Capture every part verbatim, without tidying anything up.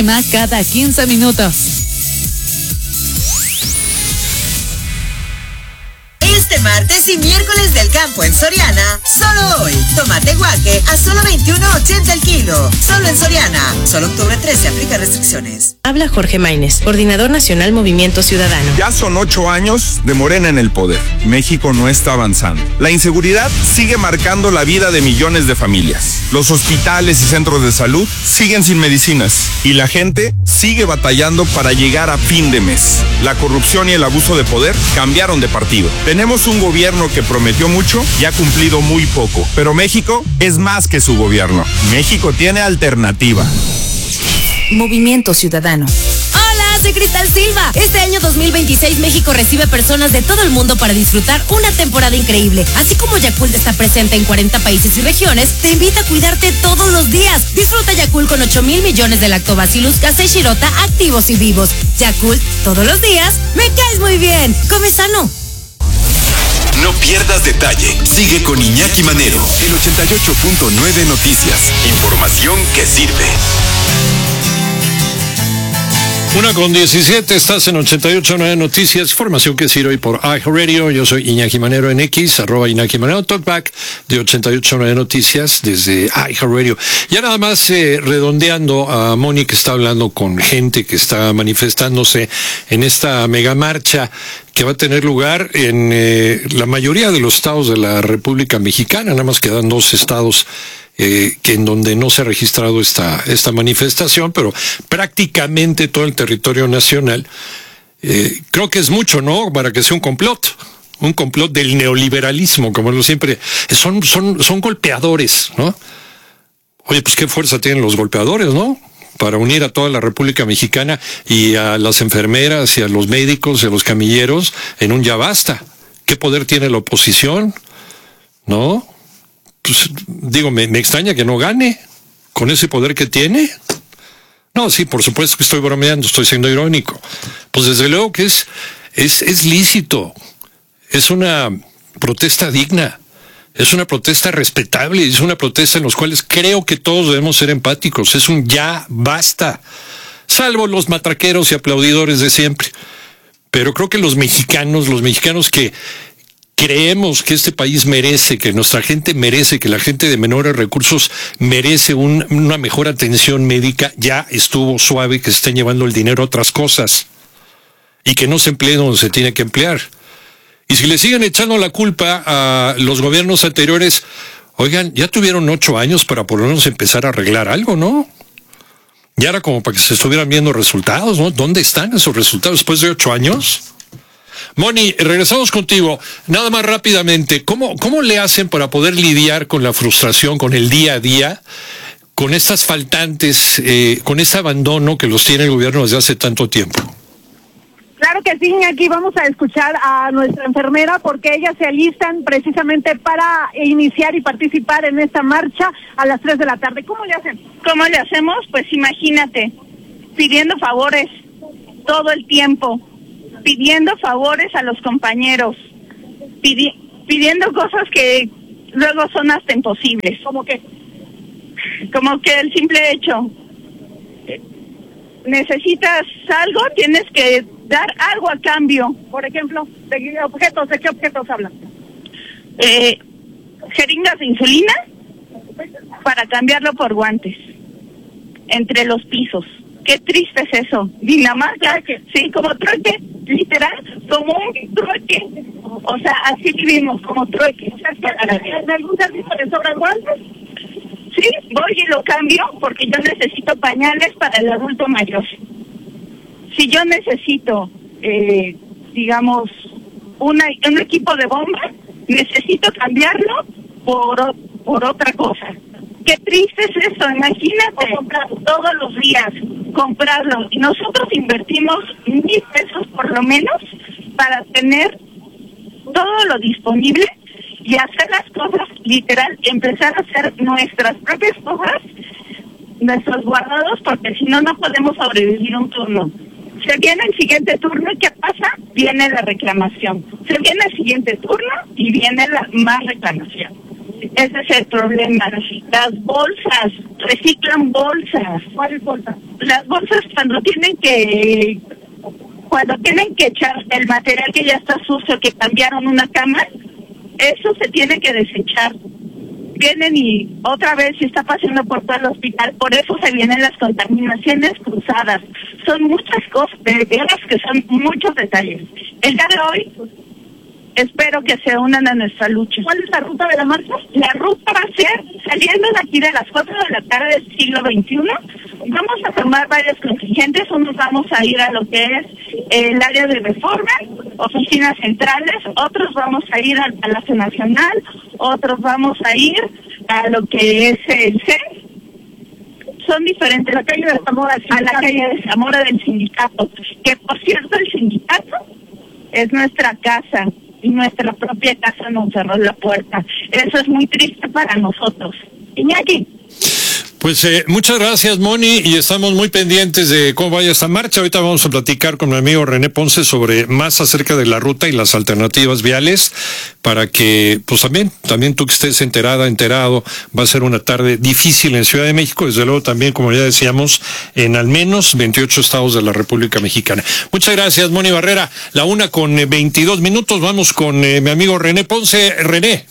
Más cada quince minutos. Este martes y miércoles del campo en Soriana, solo hoy, tomate guaque a solo veintiuno ochenta el kilo, solo en Soriana, solo octubre trece, aplica restricciones. Habla Jorge Maínez, coordinador nacional Movimiento Ciudadano. Ya son ocho años de Morena en el poder. México no está avanzando. La inseguridad sigue marcando la vida de millones de familias. Los hospitales y centros de salud siguen sin medicinas y la gente sigue batallando para llegar a fin de mes. La corrupción y el abuso de poder cambiaron de partido. Tenemos un gobierno que prometió mucho y ha cumplido muy poco, pero México es más que su gobierno. México tiene alternativa. Movimiento Ciudadano. Hola, soy Cristal Silva. Este año dos mil veintiséis México recibe personas de todo el mundo para disfrutar una temporada increíble. Así como Yakult está presente en cuarenta países y regiones, te invita a cuidarte todos los días. Disfruta Yakult con ocho mil millones de lactobacillus casei shirota activos y vivos. Yakult, todos los días, me caes muy bien. Come sano. No pierdas detalle. Sigue con Iñaki Manero en ochenta y ocho punto nueve Noticias. Información que sirve. Una con diecisiete, estás en ochenta y ocho punto nueve Noticias, información que sirve hoy por iHeartRadio. Yo soy Iñaki Manero en X, arroba Iñaki Manero, talkback de ochenta y ocho punto nueve Noticias desde iHeartRadio. Ya nada más eh, redondeando a Moni, que está hablando con gente que está manifestándose en esta megamarcha que va a tener lugar en eh, la mayoría de los estados de la República Mexicana. Nada más quedan dos estados Eh, que en donde no se ha registrado esta, esta manifestación, pero prácticamente todo el territorio nacional. Eh, creo que es mucho, ¿no?, para que sea un complot, un complot del neoliberalismo, como lo siempre, son, son, son golpeadores, ¿no? Oye, pues qué fuerza tienen los golpeadores, ¿no?, para unir a toda la República Mexicana y a las enfermeras y a los médicos y a los camilleros en un ya basta. ¿Qué poder tiene la oposición? ¿No? Pues, digo, me, me extraña que no gane con ese poder que tiene. No, sí, por supuesto que estoy bromeando, estoy siendo irónico. Pues desde luego que es, es, es lícito, es una protesta digna, es una protesta respetable, es una protesta en los cuales creo que todos debemos ser empáticos. Es un ya basta, salvo los matraqueros y aplaudidores de siempre. Pero creo que los mexicanos, los mexicanos que creemos que este país merece, que nuestra gente merece, que la gente de menores recursos merece un, una mejor atención médica, ya estuvo suave que se estén llevando el dinero a otras cosas y que no se emplee donde se tiene que emplear. Y si le siguen echando la culpa a los gobiernos anteriores, oigan, ya tuvieron ocho años para por lo menos empezar a arreglar algo, ¿no? Ya era como para que se estuvieran viendo resultados, ¿no? ¿Dónde están esos resultados después de ocho años? Moni, regresamos contigo. Nada más rápidamente, ¿cómo, cómo le hacen para poder lidiar con la frustración, con el día a día, con estas faltantes, eh, con ese abandono que los tiene el gobierno desde hace tanto tiempo? Claro que sí, aquí vamos a escuchar a nuestra enfermera porque ellas se alistan precisamente para iniciar y participar en esta marcha a las tres de la tarde. ¿Cómo le hacen? ¿Cómo le hacemos? Pues imagínate, pidiendo favores todo el tiempo, pidiendo favores a los compañeros, pidi- pidiendo cosas que luego son hasta imposibles. ¿Cómo qué? Como que el simple hecho, necesitas algo, tienes que dar algo a cambio. Por ejemplo, ¿de objetos? ¿De qué objetos hablan? Eh, jeringas de insulina para cambiarlo por guantes entre los pisos. Qué triste es eso. Dinamarca, sí, como trueque, literal, como un trueque. O sea, así vivimos, como trueque. ¿En algún servicio le sobran guantes? Sí, voy y lo cambio porque yo necesito pañales para el adulto mayor. Si yo necesito, eh, digamos, una, un equipo de bomba, necesito cambiarlo por, por otra cosa. Qué triste es eso, imagínate, comprarlo todos los días, comprarlo. Y nosotros invertimos mil pesos por lo menos para tener todo lo disponible y hacer las cosas, literal, empezar a hacer nuestras propias cosas, nuestros guardados, porque si no, no podemos sobrevivir un turno. Se viene el siguiente turno y ¿qué pasa? Viene la reclamación. Se viene el siguiente turno y viene la más reclamación. Ese es el problema. Las bolsas, reciclan bolsas. ¿Cuáles bolsas? las bolsas cuando tienen que cuando tienen que echar el material que ya está sucio, que cambiaron una cama, eso se tiene que desechar. Vienen y otra vez se está pasando por todo el hospital, por eso se vienen las contaminaciones cruzadas. Son muchas cosas, de veras que son muchos detalles. El día de hoy espero que se unan a nuestra lucha. ¿Cuál es la ruta de la marcha? La ruta va a ser saliendo de aquí de las cuatro de la tarde del siglo veintiuno. Vamos a tomar varios contingentes. Unos vamos a ir a lo que es el área de Reforma, oficinas centrales. Otros vamos a ir al Palacio Nacional. Otros vamos a ir a lo que es el C E N. Son diferentes. La calle de Zamora, a la calle de Zamora del sindicato. Que por cierto, el sindicato es nuestra casa. Y nuestra propia casa nos cerró la puerta. Eso es muy triste para nosotros. Iñaki. Pues eh, muchas gracias, Moni, y estamos muy pendientes de cómo vaya esta marcha. Ahorita vamos a platicar con mi amigo René Ponce sobre más acerca de la ruta y las alternativas viales, para que, pues también, también tú que estés enterada, enterado, va a ser una tarde difícil en Ciudad de México, desde luego también, como ya decíamos, en al menos veintiocho estados de la República Mexicana. Muchas gracias, Moni Barrera. La una con veintidós minutos, vamos con eh, mi amigo René Ponce. René.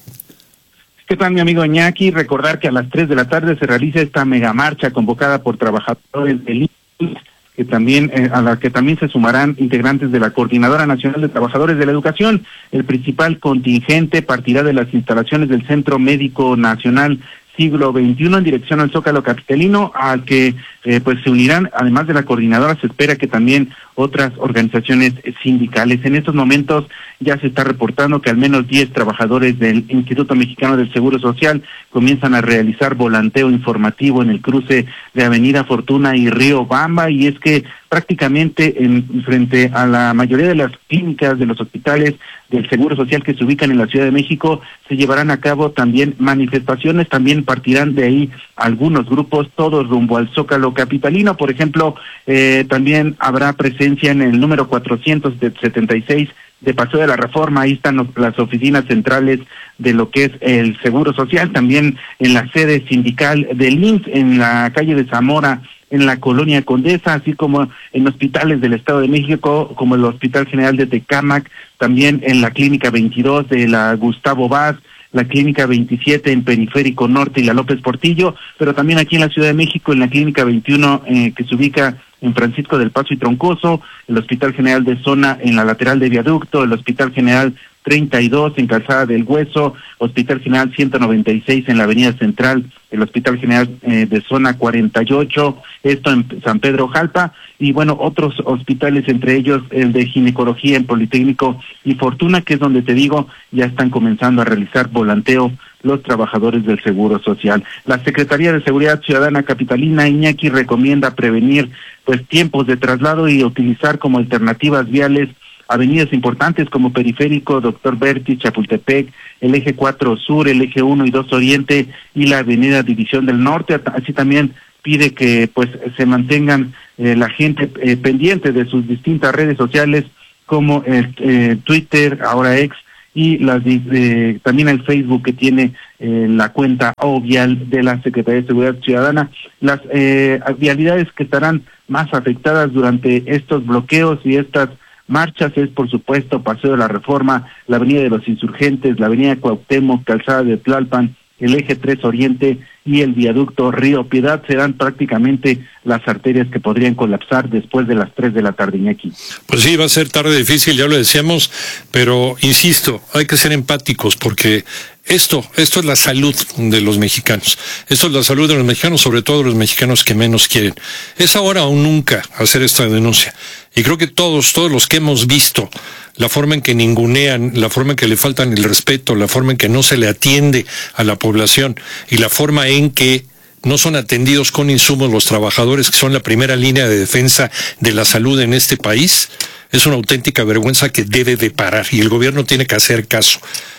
¿Qué tal, mi amigo Iñaki? Recordar que a las tres de la tarde se realiza esta megamarcha convocada por trabajadores del I M S S, que también, eh, a la que también se sumarán integrantes de la Coordinadora Nacional de Trabajadores de la Educación. El principal contingente partirá de las instalaciones del Centro Médico Nacional Siglo veintiuno en dirección al Zócalo capitalino, al que eh, pues se unirán, además de la coordinadora, se espera que también otras organizaciones sindicales. En estos momentos ya se está reportando que al menos diez trabajadores del Instituto Mexicano del Seguro Social comienzan a realizar volanteo informativo en el cruce de Avenida Fortuna y Río Bamba, y es que prácticamente en frente a la mayoría de las clínicas de los hospitales del Seguro Social que se ubican en la Ciudad de México se llevarán a cabo también manifestaciones, también partirán de ahí algunos grupos, todos rumbo al Zócalo capitalino. Por ejemplo, eh, también habrá presencia en el número cuatrocientos setenta y seis de Paseo de la Reforma. Ahí están los, las oficinas centrales de lo que es el Seguro Social, también en la sede sindical del I M S S, en la calle de Zamora, en la Colonia Condesa, así como en hospitales del Estado de México, como el Hospital General de Tecámac, también en la Clínica veintidós de la Gustavo Vaz, la Clínica veintisiete en Periférico Norte y la López Portillo, pero también aquí en la Ciudad de México, en la Clínica veintiuno, eh, que se ubica en Francisco del Paso y Troncoso, el Hospital General de Zona en la lateral de Viaducto, el Hospital General treinta y dos en Calzada del Hueso, Hospital General ciento noventa y seis en la Avenida Central, el Hospital General eh, de Zona cuarenta y ocho, esto en San Pedro Jalpa, y bueno, otros hospitales, entre ellos el de Ginecología en Politécnico y Fortuna, que es donde te digo, ya están comenzando a realizar volanteo los trabajadores del Seguro Social. La Secretaría de Seguridad Ciudadana Capitalina, Iñaki, recomienda prevenir pues tiempos de traslado y utilizar como alternativas viales avenidas importantes como Periférico, Doctor Berti, Chapultepec, el eje cuatro Sur, el eje uno y dos Oriente y la avenida División del Norte. Así también pide que pues se mantengan eh, la gente eh, pendiente de sus distintas redes sociales como el eh, Twitter, ahora X, y las eh, también el Facebook, que tiene eh, la cuenta ovial de la Secretaría de Seguridad Ciudadana. Las eh, vialidades que estarán más afectadas durante estos bloqueos y estas marchas es, por supuesto, Paseo de la Reforma, la Avenida de los Insurgentes, la Avenida Cuauhtémoc, Calzada de Tlalpan, el eje tres Oriente y el viaducto Río Piedad. Serán prácticamente las arterias que podrían colapsar después de las tres de la tarde, Iñaki. Pues sí, va a ser tarde difícil, ya lo decíamos, pero insisto, hay que ser empáticos porque esto, esto es la salud de los mexicanos. Esto es la salud de los mexicanos, sobre todo de los mexicanos que menos quieren. Es ahora o nunca hacer esta denuncia. Y creo que todos, todos los que hemos visto la forma en que ningunean, la forma en que le faltan el respeto, la forma en que no se le atiende a la población y la forma en que no son atendidos con insumos los trabajadores que son la primera línea de defensa de la salud en este país, es una auténtica vergüenza que debe de parar y el gobierno tiene que hacer caso.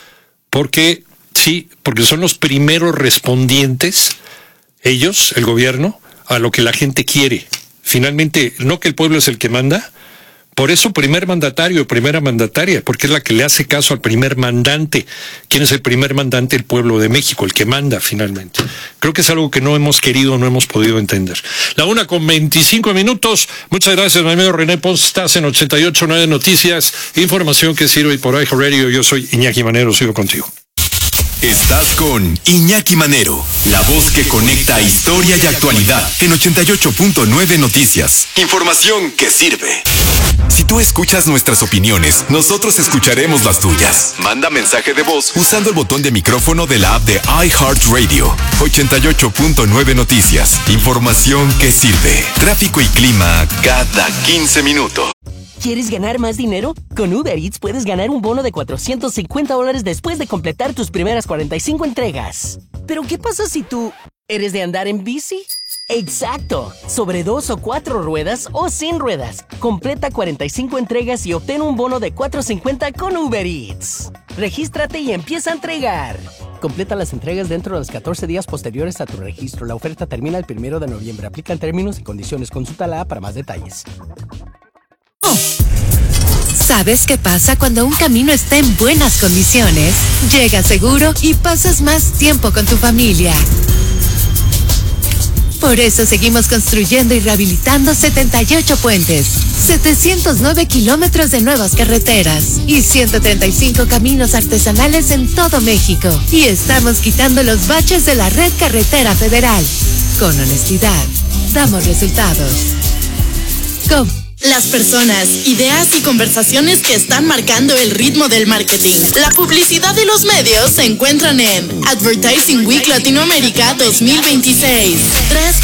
Porque, sí, porque son los primeros respondientes, ellos, el gobierno, a lo que la gente quiere. Finalmente, no que el pueblo es el que manda, Por eso primer mandatario, primera mandataria, porque es la que le hace caso al primer mandante. ¿Quién es el primer mandante? El pueblo de México, el que manda finalmente. Creo que es algo que no hemos querido, no hemos podido entender. La una con veinticinco minutos. Muchas gracias, mi amigo René Pons. Estás en ochenta y ocho punto nueve Noticias. Información que sirve por iHeartRadio. Yo soy Iñaki Manero, sigo contigo. Estás con Iñaki Manero, la voz que conecta historia y actualidad en ochenta y ocho punto nueve Noticias. Información que sirve. Si tú escuchas nuestras opiniones, nosotros escucharemos las tuyas. Manda mensaje de voz usando el botón de micrófono de la app de iHeartRadio. ochenta y ocho punto nueve Noticias. Información que sirve. Tráfico y clima cada quince minutos. ¿Quieres ganar más dinero? Con Uber Eats puedes ganar un bono de cuatrocientos cincuenta dólares después de completar tus primeras cuarenta y cinco entregas. ¿Pero qué pasa si tú eres de andar en bici? ¡Exacto! Sobre dos o cuatro ruedas o sin ruedas. Completa cuarenta y cinco entregas y obtén un bono de cuatrocientos cincuenta con Uber Eats. Regístrate y empieza a entregar. Completa las entregas dentro de los catorce días posteriores a tu registro. La oferta termina el primero de noviembre. Aplican términos y condiciones. Consulta la app para más detalles. ¿Sabes qué pasa cuando un camino está en buenas condiciones? Llegas seguro y pasas más tiempo con tu familia. Por eso seguimos construyendo y rehabilitando setenta y ocho puentes, setecientos nueve kilómetros de nuevas carreteras y ciento treinta y cinco caminos artesanales en todo México. Y estamos quitando los baches de la red carretera federal. Con honestidad, damos resultados. Con Las personas, ideas y conversaciones que están marcando el ritmo del marketing. La publicidad y los medios se encuentran en Advertising Week Latinoamérica dos mil veintiséis. Tres